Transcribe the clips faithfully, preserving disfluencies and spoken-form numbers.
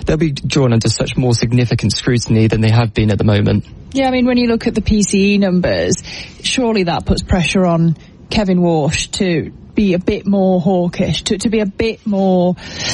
they'll be drawn under such more significant scrutiny than they have been at the moment. Yeah, I mean, when you look at the P C E numbers, surely that puts pressure on Kevin Warsh to be a bit more hawkish, to, to be a bit more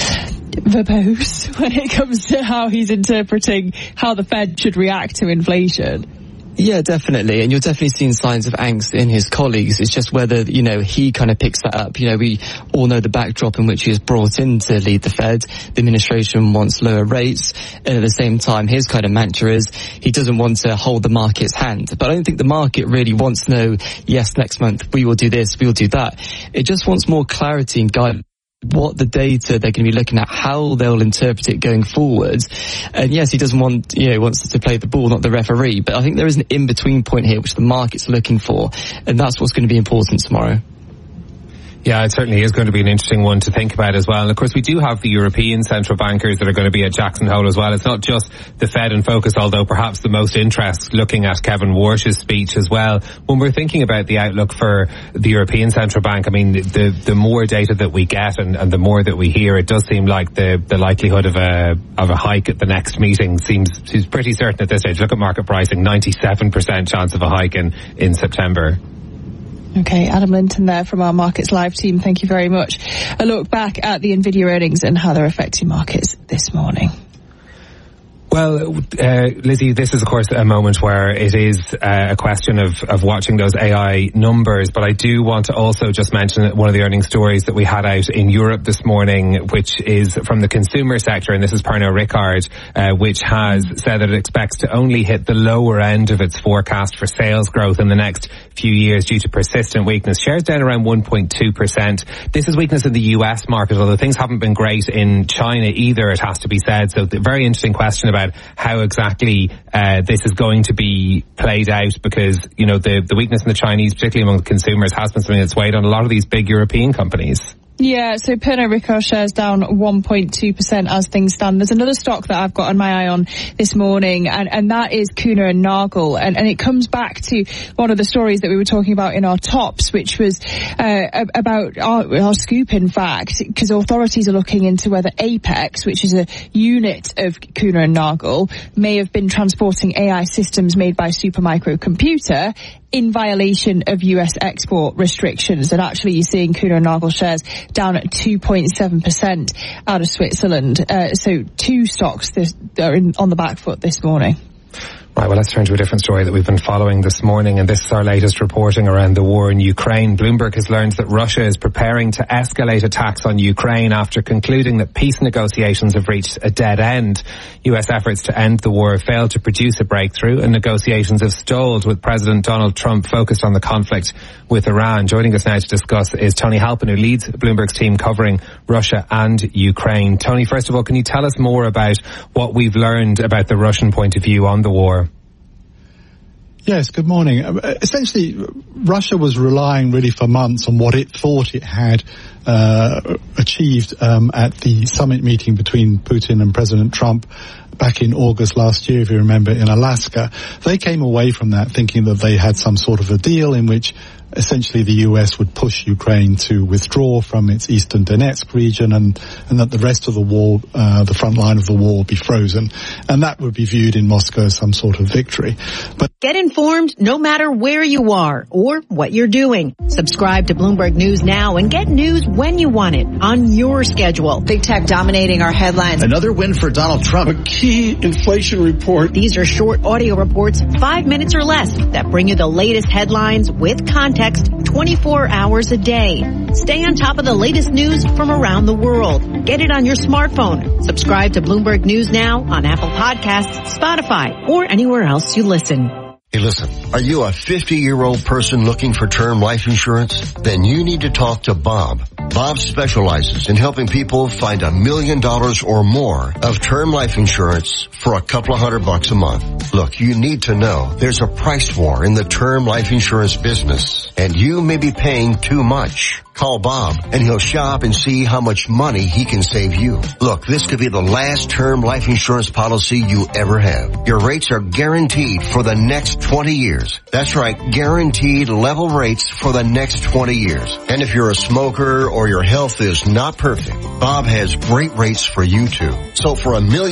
verbose when it comes to how he's interpreting how the Fed should react to inflation. Yeah, definitely. And you're definitely seeing signs of angst in his colleagues. It's just whether, you know, he kind of picks that up. You know, we all know the backdrop in which he is brought in to lead the Fed. The administration wants lower rates. And at the same time, his kind of mantra is he doesn't want to hold the market's hand. But I don't think the market really wants to know, yes, next month we will do this, we will do that. It just wants more clarity and guidance. What the data they're going to be looking at, how they'll interpret it going forward. And yes, he doesn't want, you know, wants to play the ball, not the referee. But I think there is an in-between point here which the market's looking for. And that's what's going to be important tomorrow. Yeah, it certainly is going to be an interesting one to think about as well. And of course, we do have the European central bankers that are going to be at Jackson Hole as well. It's not just the Fed in focus, although perhaps the most interest looking at Kevin Warsh's speech as well. When we're thinking about the outlook for the European Central Bank, I mean, the the more data that we get and, and the more that we hear, it does seem like the, the likelihood of a of a hike at the next meeting seems, seems pretty certain at this stage. Look at market pricing, ninety-seven percent chance of a hike in, in September. Okay, Adam Linton there from our Markets Live team. Thank you very much. A look back at the Nvidia earnings and how they're affecting markets this morning. Well, uh, Lizzie, this is, of course, a moment where it is uh, a question of, of watching those A I numbers. But I do want to also just mention one of the earnings stories that we had out in Europe this morning, which is from the consumer sector. And this is Pernod Ricard, uh, which has said that it expects to only hit the lower end of its forecast for sales growth in the next few years due to persistent weakness. Shares down around one point two percent. This is weakness in the U S market, although things haven't been great in China either, it has to be said. So the very interesting question about how exactly uh, this is going to be played out, because, you know, the, the weakness in the Chinese, particularly among consumers, has been something that's weighed on a lot of these big European companies. Yeah, so Pernod Ricard shares down one point two percent as things stand. There's another stock that I've got my eye on this morning, and, and that is Kuehne and Nagel. And, and it comes back to one of the stories that we were talking about in our tops, which was uh, about our, our scoop, in fact, because authorities are looking into whether Apex, which is a unit of Kuehne and Nagel, may have been transporting A I systems made by Supermicro Computer in violation of U S export restrictions. And actually, you're seeing Kuehne and Nagel shares down at two point seven percent out of Switzerland. Uh, so two stocks that are in, on the back foot this morning. Right, well, let's turn to a different story that we've been following this morning, and this is our latest reporting around the war in Ukraine. Bloomberg has learned that Russia is preparing to escalate attacks on Ukraine after concluding that peace negotiations have reached a dead end. U S efforts to end the war have failed to produce a breakthrough, and negotiations have stalled, with President Donald Trump focused on the conflict with Iran. Joining us now to discuss is Tony Halpin, who leads Bloomberg's team covering Russia and Ukraine. Tony, first of all, can you tell us more about what we've learned about the Russian point of view on the war? Yes, good morning. Essentially, Russia was relying really for months on what it thought it had uh, achieved um, at the summit meeting between Putin and President Trump back in August last year, if you remember, in Alaska. They came away from that thinking that they had some sort of a deal in which essentially the U S would push Ukraine to withdraw from its eastern Donetsk region, and, and that the rest of the war, uh, the front line of the war, would be frozen. And that would be viewed in Moscow as some sort of victory. But get informed no matter where you are or what you're doing. Subscribe to Bloomberg News now and get news when you want it, on your schedule. Big tech dominating our headlines. Another win for Donald Trump. A key inflation report. These are short audio reports, five minutes or less, that bring you the latest headlines with context twenty-four hours a day. Stay on top of the latest news from around the world. Get it on your smartphone. Subscribe to Bloomberg News now on Apple Podcasts, Spotify, or anywhere else you listen. Hey, listen, are you a fifty-year-old person looking for term life insurance? Then you need to talk to Bob. Bob specializes in helping people find a million dollars or more of term life insurance for a couple of hundred bucks a month. Look, you need to know there's a price war in the term life insurance business, and you may be paying too much. Call Bob, and he'll shop and see how much money he can save you. Look, this could be the last term life insurance policy you ever have. Your rates are guaranteed for the next twenty years. That's right, guaranteed level rates for the next twenty years. And if you're a smoker or your health is not perfect, Bob has great rates for you too. So for a million